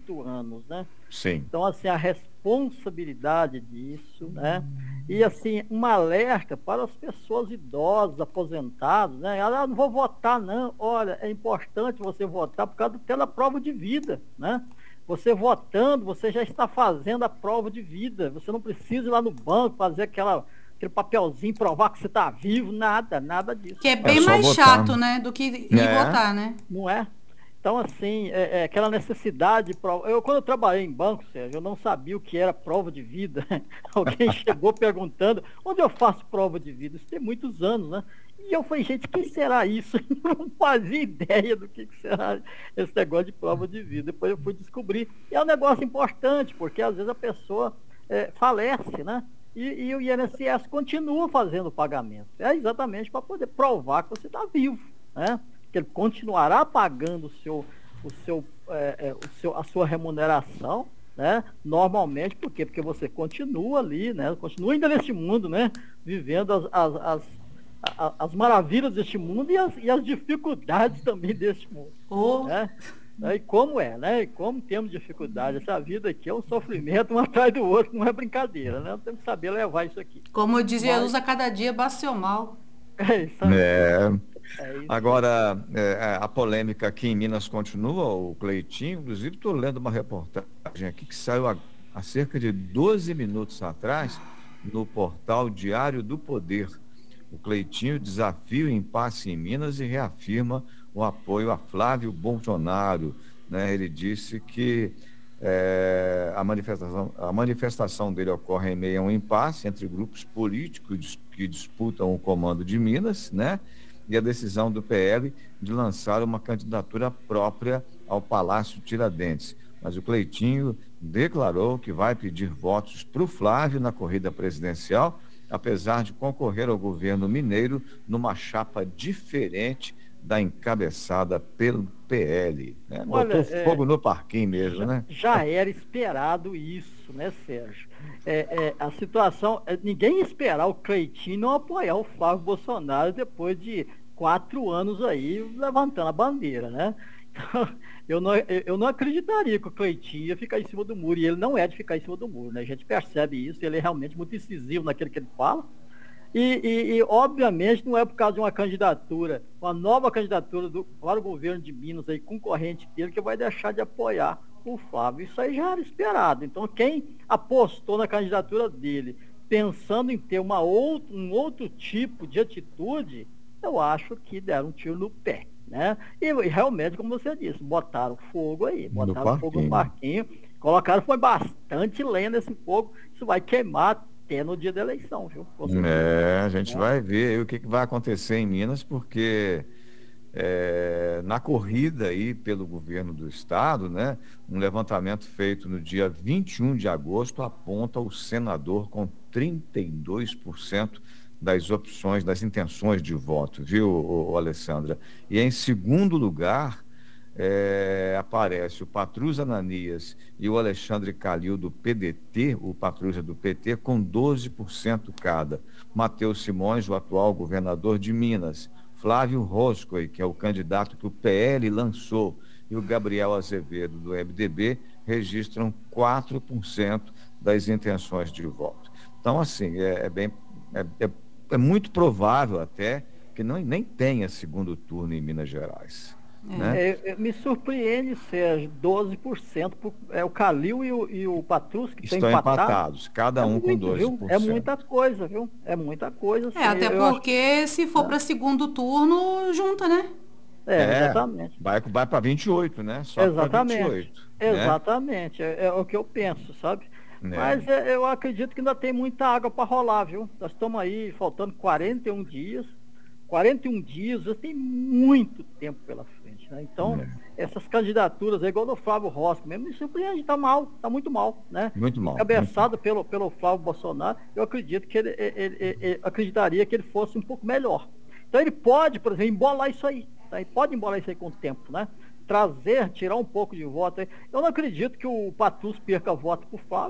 8 anos, né? Sim. Então, assim, a responsabilidade disso, né? E, assim, um alerta para as pessoas idosas, aposentadas, né? Não vou votar, não. Olha, é importante você votar por causa pela prova de vida, né? Você votando, você já está fazendo a prova de vida. Você não precisa ir lá no banco fazer aquele papelzinho, provar que você está vivo, nada Que disso, é É bem sabe? só mais votar. chato, né, do que ir É. votar, né? Não é? Então, assim, aquela necessidade de prova. Quando eu trabalhei em banco, Sérgio, eu não sabia o que era prova de vida. Alguém chegou perguntando onde eu faço prova de vida. Isso tem muitos anos, né? E eu falei, gente, o que será isso? Eu não fazia ideia do que será esse negócio de prova de vida. Depois eu fui descobrir. E é um negócio importante, porque às vezes a pessoa falece, né? E o INSS continua fazendo o pagamento. É exatamente para poder provar que você está vivo, né? Que ele continuará pagando a sua remuneração, né? Normalmente, por quê? Porque você continua ali, né? Continua ainda neste mundo, né? Vivendo as maravilhas deste mundo e as dificuldades também deste mundo, Ou, né? E como é, né? E como temos dificuldade. Essa vida aqui é um sofrimento um atrás do outro, não é brincadeira, né? Temos que saber levar isso aqui. como diz Mas Jesus, a cada dia basta seu mal. é isso aí. É. É isso aí. Agora, a polêmica aqui em Minas continua, o Cleitinho, inclusive estou lendo uma reportagem aqui que saiu há cerca de 12 minutos atrás no portal Diário do Poder. O Cleitinho desafia o impasse em Minas e reafirma o apoio a Flávio Bolsonaro, né? Ele disse que a manifestação dele ocorre em meio a um impasse entre grupos políticos que disputam o comando de Minas, né? E a decisão do PL de lançar uma candidatura própria ao Palácio Tiradentes. Mas o Cleitinho declarou que vai pedir votos para o Flávio na corrida presidencial, apesar de concorrer ao governo mineiro numa chapa diferente da encabeçada pelo PL, né? Botou Olha, fogo no parquinho mesmo, já, né? já era esperado isso, né, Sérgio? A situação, ninguém ia esperar o Cleitinho não apoiar o Flávio Bolsonaro depois de 4 anos aí levantando a bandeira, né? Então, eu não acreditaria que o Cleitinho ia ficar em cima do muro, e ele não é de ficar em cima do muro, né? A gente percebe isso, ele é realmente muito incisivo naquilo que ele fala, obviamente, não é por causa de uma candidatura, uma nova candidatura para o governo de Minas, aí, concorrente dele, que vai deixar de apoiar o Flávio. Isso aí já era esperado. Então, quem apostou na candidatura dele, pensando em ter um outro tipo de atitude, eu acho que deram um tiro no pé. Né? E realmente, como você disse, botaram fogo aí, No botaram fogo no parquinho. parquinho, colocaram, foi bastante lenha nesse fogo, isso vai queimar até no dia da eleição, viu? Com certeza. A gente Né? vai ver aí o que vai acontecer em Minas, porque na corrida aí pelo governo do estado, né, um levantamento feito no dia 21 de agosto aponta o senador com 32% das opções, das intenções de voto, viu, Alessandra? E em segundo lugar, aparece o Patrus Ananias e o Alexandre Calil do PDT, o Patrus é do PT, com 12% cada. Matheus Simões, o atual governador de Minas, Flávio Roscoe, que é o candidato que o PL lançou, e o Gabriel Azevedo, do MDB, registram 4% das intenções de voto. Então, assim, é muito provável até que nem tenha segundo turno em Minas Gerais, né? Me surpreende, Sérgio, 12%. É o Calil e o Patrus que estão Estão empatados. empatados, cada É um com muito, viu? É 12%. muita coisa, viu? É muita coisa, É, sim. até Eu acho. porque se for Né? para segundo turno, junta, né? É, Exatamente. vai para 28, né? Sobe para Exatamente. 28, né? Exatamente. É o que eu penso, sabe? É, Mas eu acredito que ainda tem muita água para rolar, viu? Nós estamos aí faltando 41 dias. 41 dias, já tem muito tempo pela frente, né? Então, é. essas candidaturas, igual do Flávio Rossi mesmo, me surpreende, tá mal, tá muito mal, né? Muito mal, muito Encabeçado mal. pelo Flávio Bolsonaro, eu acredito que ele acreditaria que ele fosse um pouco melhor. Então ele pode, por exemplo, embolar isso aí, tá? Ele pode embolar isso aí com o tempo, né? Tirar um pouco de voto aí. Eu não acredito que o Patus perca voto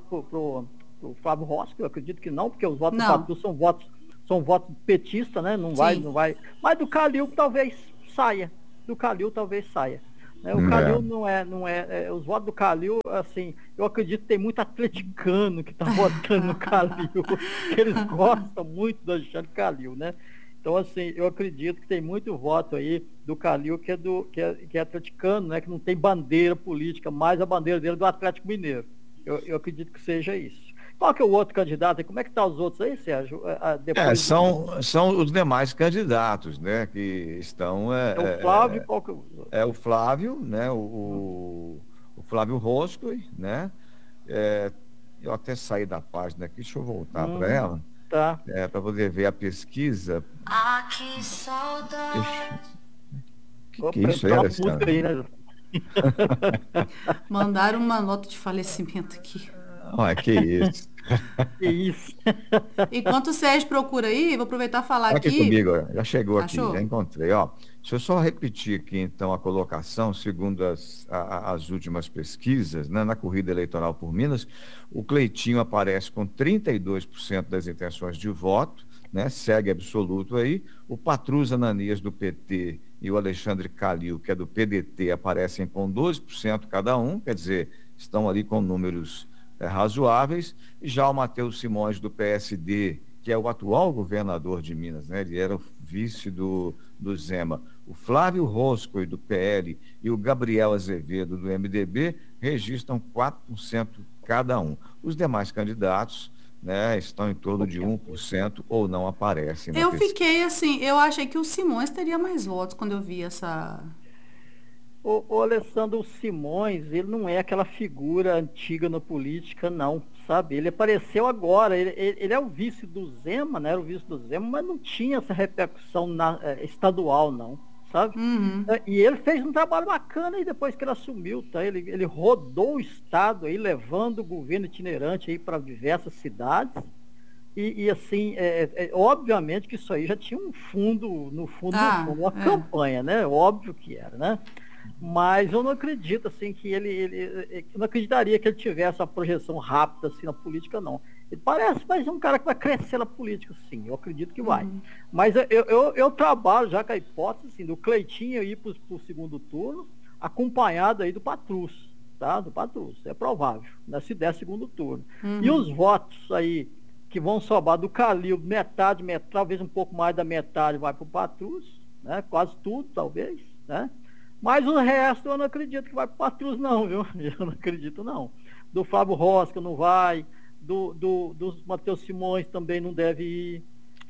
pro Flávio Rossi, eu acredito que não, porque os votos do Não. Patus são votos petistas, né? Não vai, Sim. não vai. Mas do Calil talvez saia. Do Calil talvez saia. né? O Calil os votos do Calil, assim, eu acredito que tem muito atleticano que está votando no Calil, que eles gostam muito do Alexandre Calil, né? Então, assim, eu acredito que tem muito voto aí do Calil que é atleticano, né? Que não tem bandeira política, mas a bandeira dele é do Atlético Mineiro. Eu acredito que seja isso. Qual que é o outro candidato? Como é que tá os outros aí, Sérgio? Depois são os demais candidatos, né, que estão. é o Flávio, qual que é o outro? É o Flávio, né, o Flávio Rosco, né? É, eu até saí da página aqui, deixa eu voltar para ela, Tá. para poder ver a pesquisa. Ah, que saudade. Que é isso aí, Entrou uma música Alessandro? aí, né? Mandaram uma nota de falecimento aqui. Ah, que isso. Que isso. Enquanto o Sérgio procura aí, vou aproveitar e falar Tá aqui aqui. comigo, ó. Já chegou aqui, já Achou? encontrei, ó. Deixa eu só repetir aqui, então, a colocação, segundo as últimas pesquisas, né, na corrida eleitoral por Minas, o Cleitinho aparece com 32% das intenções de voto, né, segue absoluto aí, o Patrus Ananias do PT e o Alexandre Calil, que é do PDT, aparecem com 12% cada um, quer dizer, estão ali com números razoáveis, e já o Matheus Simões do PSD, que é o atual governador de Minas, né? Ele era o vice do Zema. O Flávio Rosco, do PL, e o Gabriel Azevedo, do MDB, registram 4% cada um. Os demais candidatos, né, estão em torno de 1% ou não aparecem na Eu pesquisa. fiquei assim, eu achei que o Simões teria mais votos quando eu vi essa. O Alessandro Simões, ele não é aquela figura antiga na política, não, sabe? Ele apareceu agora, ele é o vice do Zema, né? Era o vice do Zema, mas não tinha essa repercussão estadual, não, sabe? Uhum. E ele fez um trabalho bacana aí depois que ele assumiu, tá? Ele rodou o estado aí, levando o governo itinerante aí para diversas cidades. E assim, obviamente que isso aí já tinha um fundo, no fundo, uma É. campanha, né? Óbvio que era, né? Mas eu não acredito assim que eu não acreditaria que ele tivesse uma projeção rápida assim na política, não. Ele parece mais um cara que vai crescer na política, sim. Eu acredito que vai. Mas eu trabalho já com a hipótese assim, do Cleitinho ir para o segundo turno, acompanhado aí do Patrus, tá? Do Patrus, é provável, né? Se der segundo turno. E os votos aí que vão sobrar do Calil, metade, talvez um pouco mais da metade vai para o Patrus, né? Quase tudo, talvez, né? Mas o resto eu não acredito que vai para o Patrus, não, viu? Eu não acredito, não. Do Flávio Rosca não vai, do Matheus Simões também não deve ir,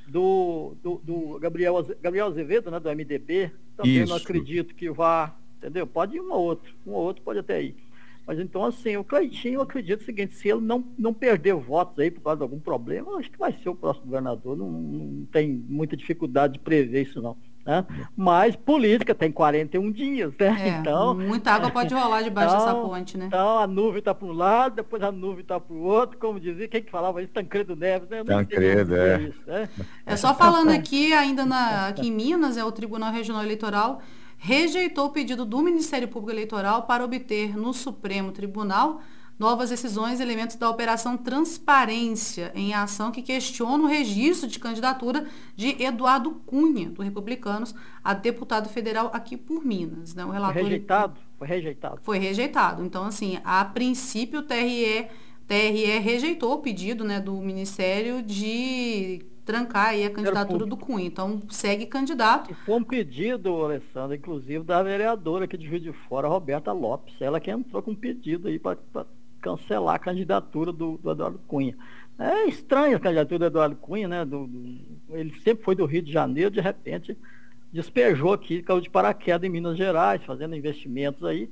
do Gabriel Azevedo, né, do MDB, também não Isso. acredito que vá, entendeu? Pode ir um ou outro pode até ir. Mas então, assim, o Cleitinho, eu acredito o seguinte, se ele não perder votos aí por causa de algum problema, eu acho que vai ser o próximo governador, não tem muita dificuldade de prever isso, não. Né? Mas política tem 41 dias, né? Então, Muita água pode rolar debaixo dessa ponte, né? então a nuvem está para um lado, depois a nuvem está para o outro, como dizia, quem que falava isso? Tancredo Neves, né? Eu nem sei Tancredo, dizer isso, né? Só falando aqui, ainda aqui em Minas, o Tribunal Regional Eleitoral rejeitou o pedido do Ministério Público Eleitoral para obter no Supremo Tribunal novas decisões e elementos da Operação Transparência, em ação que questiona o registro de candidatura de Eduardo Cunha, do Republicanos, a deputado federal aqui por Minas. Né? O relator, Foi rejeitado. Foi rejeitado. Então, assim, a princípio o TRE rejeitou o pedido, né, do Ministério de trancar aí a candidatura do Cunha. Então, segue candidato. E foi um pedido, Alessandra, inclusive da vereadora aqui de Juiz de Fora, Roberta Lopes. Ela que entrou com um pedido aí para cancelar a candidatura do Eduardo Cunha. É estranha a candidatura do Eduardo Cunha, né? Ele sempre foi do Rio de Janeiro, de repente despejou aqui, caiu de paraquedas em Minas Gerais, fazendo investimentos aí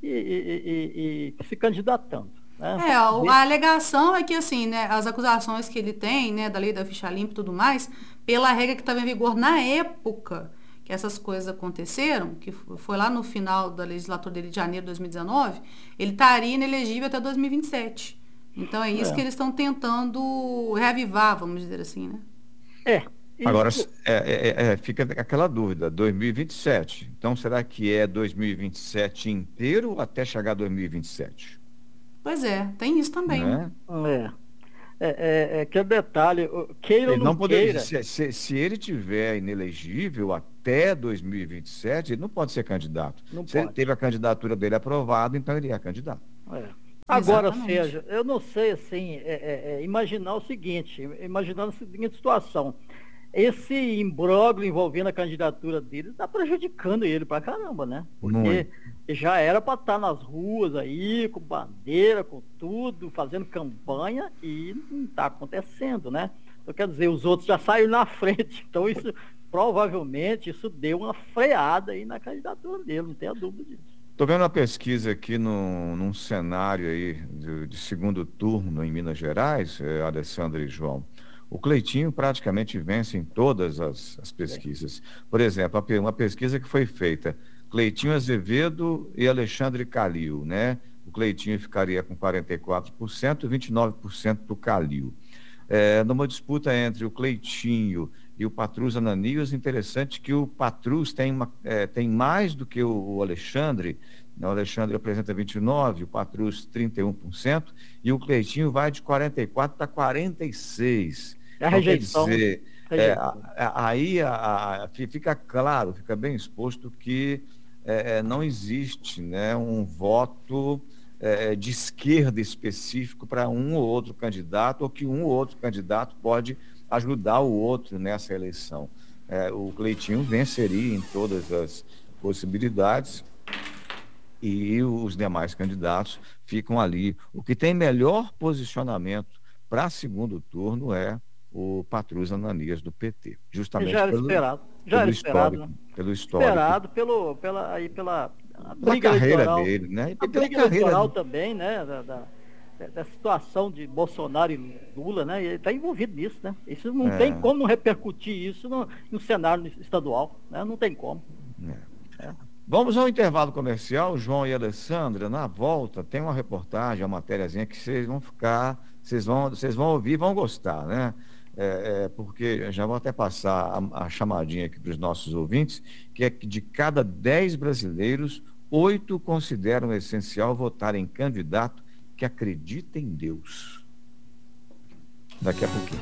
e se candidatando. Né? A alegação é que, assim, né, as acusações que ele tem, né, da lei da ficha limpa e tudo mais, pela regra que estava em vigor na época que essas coisas aconteceram, que foi lá no final da legislatura dele de janeiro de 2019, ele estaria inelegível até 2027. Então é isso que eles estão tentando reavivar, vamos dizer assim, né? Agora, fica aquela dúvida, 2027. Então, será que é 2027 inteiro ou até chegar a 2027? Pois é, tem isso também. Né? aquele detalhe, queira ou Ele não não poderia, queira, se ele tiver inelegível até 2027, ele não pode ser candidato. não Se ele pode. teve a candidatura dele aprovada, então ele é candidato. É. Agora, Exatamente. Sérgio, eu não sei assim, imaginar o seguinte, imaginando a seguinte situação. Esse imbróglio envolvendo a candidatura dele está prejudicando ele pra caramba, né? Porque Muito. já era para estar nas ruas aí, com bandeira, com tudo, fazendo campanha e não está acontecendo, né? Então, quer dizer, os outros já saíram na frente. Então, isso provavelmente isso deu uma freada aí na candidatura dele, não tenha dúvida disso. Estou vendo uma pesquisa aqui num cenário aí de segundo turno em Minas Gerais, Alessandro e João. O Cleitinho praticamente vence em todas as pesquisas. Por exemplo, uma pesquisa que foi feita, Cleitinho Azevedo e Alexandre Calil, né? O Cleitinho ficaria com 44% e 29% para o Calil. Numa disputa entre o Cleitinho e o Patrus Ananias, interessante que o Patrus tem mais do que o Alexandre. O Alexandre apresenta 29%, o Patrus 31%, e o Cleitinho vai de 44% para 46%. É a Então, quer rejeição, né? dizer, Rejeição. aí fica claro, fica bem exposto que não existe, né, um voto de esquerda específico para um ou outro candidato, ou que um ou outro candidato pode ajudar o outro nessa eleição. O Cleitinho venceria em todas as possibilidades e os demais candidatos ficam ali. O que tem melhor posicionamento para segundo turno é o Patrus Ananias do PT, Já justamente era esperado. Já era esperado, né? pelo histórico Esperado pela a da briga carreira eleitoral. dele, né? A E pela briga carreira. eleitoral também, né? Da situação de Bolsonaro e Lula, né? Ele está envolvido nisso, né? Isso não tem É, como não repercutir isso no cenário estadual, né? Não tem como. é. É. Vamos ao intervalo comercial, João e Alessandra. Na volta tem uma reportagem, uma matériazinha que vocês vão ficar, vocês vão ouvir, e vão gostar, né? Porque já vou até passar a chamadinha aqui para os nossos ouvintes, que é que de cada 10 brasileiros, 8 consideram essencial votar em candidato que acredita em Deus. Daqui a pouquinho.